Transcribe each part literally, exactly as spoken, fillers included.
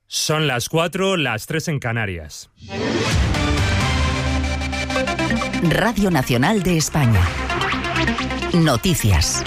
Son las cuatro, las tres en Canarias. Radio Nacional de España. Noticias.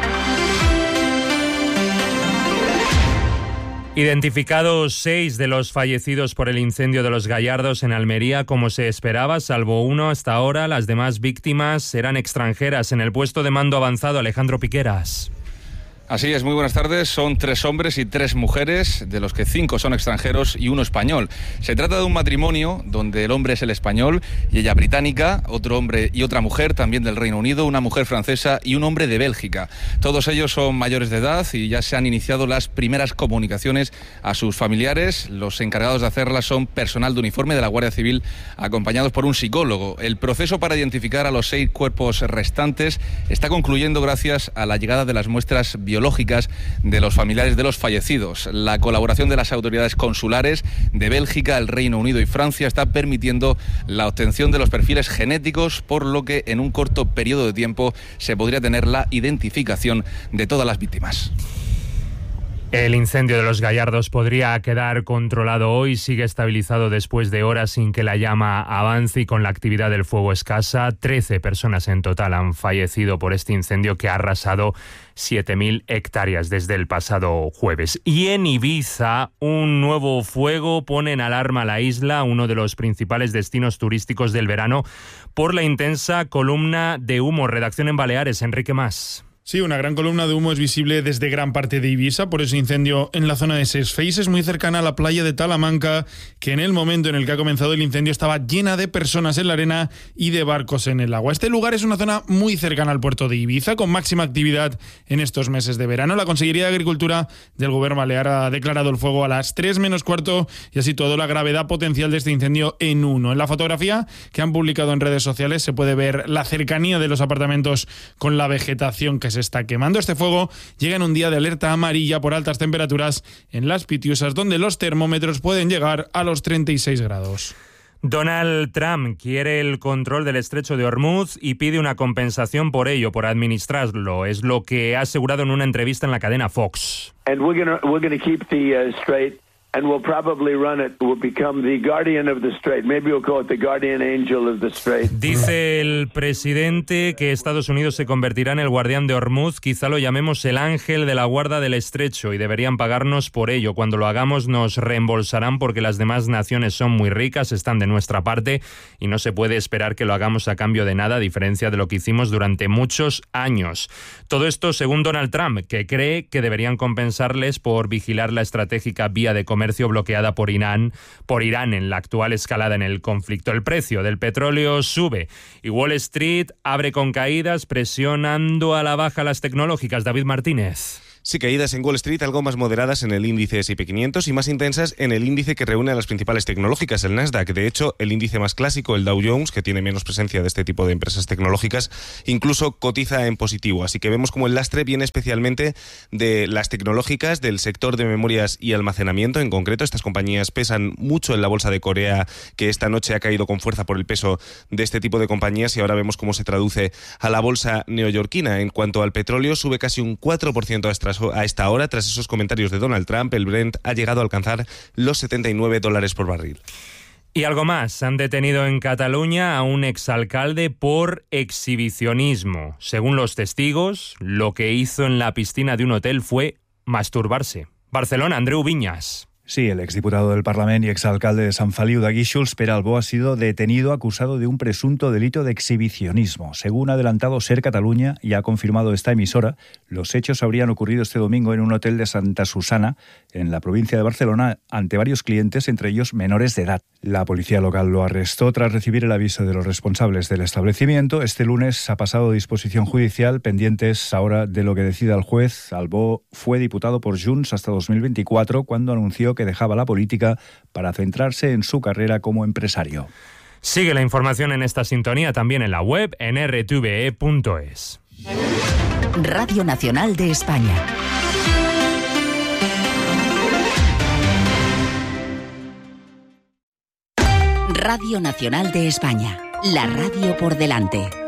Identificados seis de los fallecidos por el incendio de Los Gallardos en Almería, como se esperaba, salvo uno hasta ahora. Las demás víctimas eran extranjeras. En el puesto de mando avanzado, Alejandro Piqueras. Así es, muy buenas tardes. Son tres hombres y tres mujeres, de los que cinco son extranjeros y uno español. Se trata de un matrimonio donde el hombre es el español y ella británica, otro hombre y otra mujer también del Reino Unido, una mujer francesa y un hombre de Bélgica. Todos ellos son mayores de edad y ya se han iniciado las primeras comunicaciones a sus familiares. Los encargados de hacerlas son personal de uniforme de la Guardia Civil, acompañados por un psicólogo. El proceso para identificar a los seis cuerpos restantes está concluyendo gracias a la llegada de las muestras biológicas biológicas de los familiares de los fallecidos. La colaboración de las autoridades consulares de Bélgica, el Reino Unido y Francia está permitiendo la obtención de los perfiles genéticos, por lo que en un corto periodo de tiempo se podría tener la identificación de todas las víctimas. El incendio de Los Gallardos podría quedar controlado hoy, sigue estabilizado después de horas sin que la llama avance y con la actividad del fuego escasa. Trece personas en total han fallecido por este incendio que ha arrasado siete mil hectáreas desde el pasado jueves. Y en Ibiza, un nuevo fuego pone en alarma a la isla, uno de los principales destinos turísticos del verano, por la intensa columna de humo. Redacción en Baleares, Enrique Mas. Sí, una gran columna de humo es visible desde gran parte de Ibiza por ese incendio en la zona de Ses Feixes, muy cercana a la playa de Talamanca, que en el momento en el que ha comenzado el incendio estaba llena de personas en la arena y de barcos en el agua. Este lugar es una zona muy cercana al puerto de Ibiza, con máxima actividad en estos meses de verano. La Consellería de Agricultura del Gobierno Balear ha declarado el fuego a las tres menos cuarto y así todo la gravedad potencial de este incendio en uno. En la fotografía que han publicado en redes sociales se puede ver la cercanía de los apartamentos con la vegetación que se está quemando. Este fuego llega en un día de alerta amarilla por altas temperaturas en Las Pitiusas, donde los termómetros pueden llegar a los treinta y seis grados. Donald Trump quiere el control del estrecho de Hormuz y pide una compensación por ello, por administrarlo. Es lo que ha asegurado en una entrevista en la cadena Fox. And we're gonna, we're gonna keep the uh, strait. And we'll probably run it. We'll become the guardian of the strait. Maybe we'll call it the guardian angel of the strait. Dice el presidente que Estados Unidos se convertirá en el guardián de Hormuz. Quizá lo llamemos el ángel de la guarda del estrecho y deberían pagarnos por ello. Cuando lo hagamos nos reembolsarán porque las demás naciones son muy ricas, están de nuestra parte y no se puede esperar que lo hagamos a cambio de nada, a diferencia de lo que hicimos durante muchos años. Todo esto según Donald Trump, que cree que deberían compensarles por vigilar la estratégica vía de comercio bloqueada por Irán, por Irán en la actual escalada en el conflicto. El precio del petróleo sube y Wall Street abre con caídas, presionando a la baja las tecnológicas. David Martínez. Sí, caídas en Wall Street, algo más moderadas en el índice ese y pe quinientos y más intensas en el índice que reúne a las principales tecnológicas, el Nasdaq. De hecho, el índice más clásico, el Dow Jones, que tiene menos presencia de este tipo de empresas tecnológicas, incluso cotiza en positivo. Así que vemos como el lastre viene especialmente de las tecnológicas, del sector de memorias y almacenamiento. En concreto, estas compañías pesan mucho en la bolsa de Corea, que esta noche ha caído con fuerza por el peso de este tipo de compañías, y ahora vemos cómo se traduce a la bolsa neoyorquina. En cuanto al petróleo, sube casi un cuatro por ciento a estas A esta hora, tras esos comentarios de Donald Trump, el Brent ha llegado a alcanzar los setenta y nueve dólares por barril. Y algo más, han detenido en Cataluña a un exalcalde por exhibicionismo. Según los testigos, lo que hizo en la piscina de un hotel fue masturbarse. Barcelona, Andreu Viñas. Sí, el exdiputado del Parlament y exalcalde de Sant Feliu de Guíxols, Pere Albó, ha sido detenido acusado de un presunto delito de exhibicionismo. Según ha adelantado Ser Cataluña y ha confirmado esta emisora, los hechos habrían ocurrido este domingo en un hotel de Santa Susana, en la provincia de Barcelona, ante varios clientes, entre ellos menores de edad. La policía local lo arrestó tras recibir el aviso de los responsables del establecimiento. Este lunes ha pasado a disposición judicial, pendientes ahora de lo que decida el juez. Albó fue diputado por Junts hasta dos mil veinticuatro, cuando anunció que dejaba la política para centrarse en su carrera como empresario. Sigue la información en esta sintonía también en la web en erre te ve e punto es. Radio Nacional de España. Radio Nacional de España. La radio por delante.